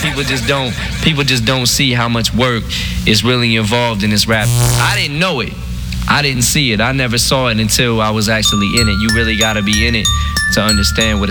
people just don't see how much work is really involved in this rap. I didn't know it. I didn't see it. I never saw it until I was actually in it. You really gotta be in it to understand what